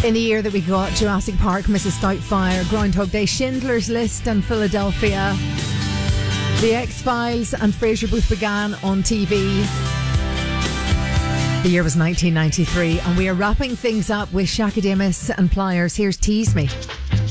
In the year that we got Jurassic Park, Mrs. Doubtfire, Groundhog Day, Schindler's List and Philadelphia, The X-Files and Frasier both began on TV. The year was 1993 and we are wrapping things up with Shaka Damus and Pliers. Here's Tease Me.